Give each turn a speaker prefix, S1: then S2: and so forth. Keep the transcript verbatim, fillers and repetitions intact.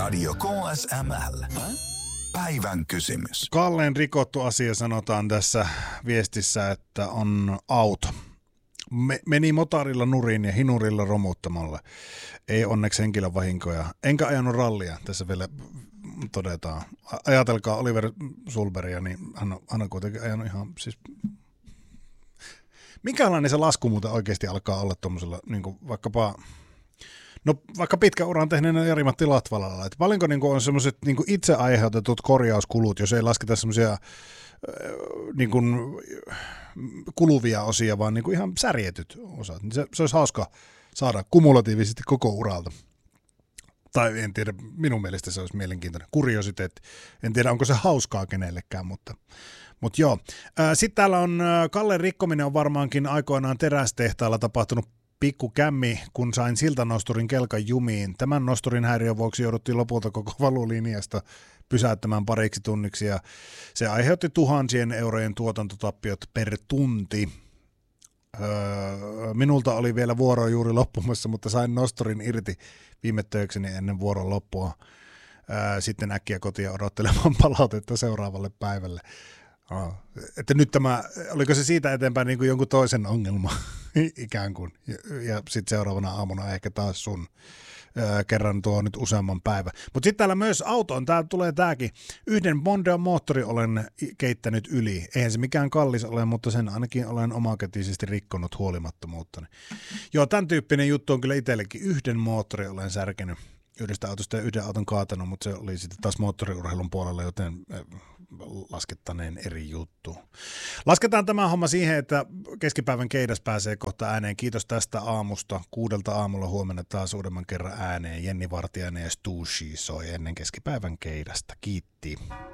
S1: Radio K S M L. Päivän kysymys.
S2: Kalleen rikottu asia sanotaan tässä viestissä, että on auto. Me, meni motorilla nurin ja hinurilla romuttamalle. Ei onneksi henkilövahinkoja. Enkä ajanut rallia, tässä vielä todetaan. Ajatelkaa Oliver Sulberia, niin hän on, hän on kuitenkin ajanut ihan siis... Minkälainen se lasku muuten oikeasti alkaa olla tuommoisella, niin kuin vaikkapa... No vaikka pitkä uran tehneenä Jari-Matti Latvalalla, että paljonko niin kuin on semmoiset niin kuin itse aiheutetut korjauskulut, jos ei lasketa semmoisia niin kuin kuluvia osia, vaan niin kuin ihan särjetyt osat. Niin se, se olisi hauska saada kumulatiivisesti koko uralta. Tai en tiedä, minun mielestä se olisi mielenkiintoinen kuriositeetti. En tiedä, onko se hauskaa kenellekään, mutta, mutta joo. Sitten täällä on, Kallen rikkominen on varmaankin aikoinaan terästehtaalla tapahtunut pikku kämmi, kun sain siltanosturin kelkan jumiin. Tämän nosturin häiriön vuoksi jouduttiin lopulta koko valulinjasta pysäyttämään pariksi tunniksi ja se aiheutti tuhansien eurojen tuotantotappiot per tunti. Öö, minulta oli vielä vuoro juuri loppumassa, mutta sain nosturin irti viime töikseni ennen vuoron loppua. Öö, sitten äkkiä kotia odottelemaan palautetta seuraavalle päivälle. Oh. Että nyt tämä, oliko se siitä eteenpäin niin kuin jonkun toisen ongelma ikään kuin, ja, ja sitten seuraavana aamuna ehkä taas sun ää, kerran tuo nyt useamman päivän. Mutta sitten täällä myös autoon, täällä tulee tämäkin, yhden Mondeon moottori olen keittänyt yli, eihän se mikään kallis ole, mutta sen ainakin olen omakätisesti rikkonut huolimattomuuttani. Joo, tämän tyyppinen juttu on kyllä itsellekin, yhden moottori olen särkenyt yhdestä autosta ja yhden auton kaatanut, mutta se oli sitten taas moottoriurheilun puolella, joten laskettaneen eri juttu. Lasketaan tämä homma siihen, että keskipäivän keidas pääsee kohta ääneen. Kiitos tästä aamusta. Kuudelta aamulla huomenna taas uudemman kerran ääneen. Jenni Vartiainen ja Stushi soi ennen keskipäivän keidasta. Kiitti.